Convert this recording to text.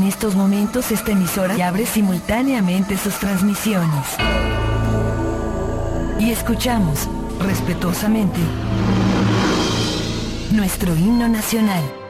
estos momentos esta emisora abre simultáneamente sus transmisiones. Y escuchamos, respetuosamente, nuestro himno nacional.